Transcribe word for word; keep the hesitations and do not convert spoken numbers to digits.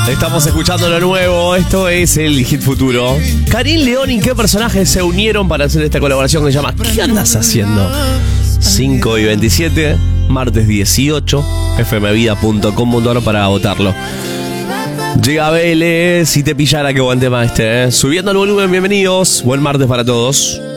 Estamos escuchando lo nuevo. Esto es el Hit Futuro. Karim León y qué personajes se unieron para hacer esta colaboración que se llama ¿Qué andas haciendo? cinco y veintisiete, martes dieciocho, f m vida punto com punto a r para votarlo. Llega Vélez, si te pillara que buen tema este, ¿eh? Subiendo el volumen, bienvenidos. Buen martes para todos.